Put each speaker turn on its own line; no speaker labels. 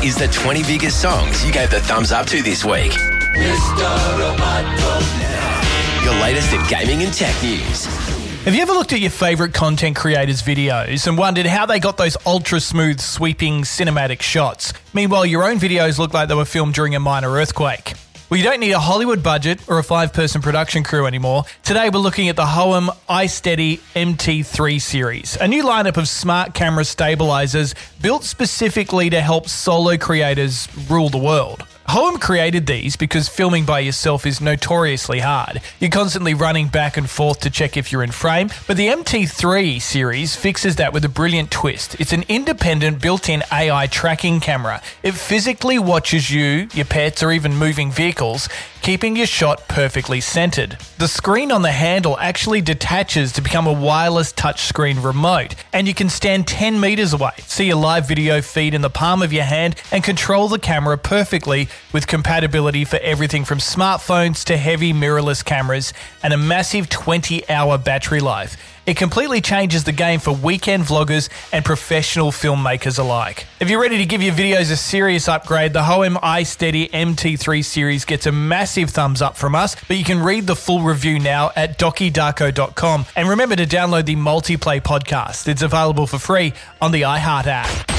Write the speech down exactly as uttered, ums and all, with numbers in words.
is the twenty biggest songs you gave the thumbs up to this week. Mister Roboto. Your latest in gaming and tech news.
Have you ever looked at your favourite content creators' videos and wondered how they got those ultra-smooth, sweeping, cinematic shots? Meanwhile, your own videos look like they were filmed during a minor earthquake. Well, you don't need a Hollywood budget or a five-person production crew anymore. Today, we're looking at the Hohem iSteady M T three series, a new lineup of smart camera stabilizers built specifically to help solo creators rule the world. Hohem created these because filming by yourself is notoriously hard. You're constantly running back and forth to check if you're in frame, but the M T three series fixes that with a brilliant twist. It's an independent built-in A I tracking camera. It physically watches you, your pets, or even moving vehicles, keeping your shot perfectly centered. The screen on the handle actually detaches to become a wireless touchscreen remote, and you can stand ten meters away, see a live video feed in the palm of your hand, and control the camera perfectly with compatibility for everything from smartphones to heavy mirrorless cameras and a massive twenty hour battery life. It completely changes the game for weekend vloggers and professional filmmakers alike. If you're ready to give your videos a serious upgrade, the Hohem iSteady M T three series gets a massive thumbs up from us, but you can read the full review now at docky darko dot com. And remember to download the Multiplay podcast. It's available for free on the iHeart app.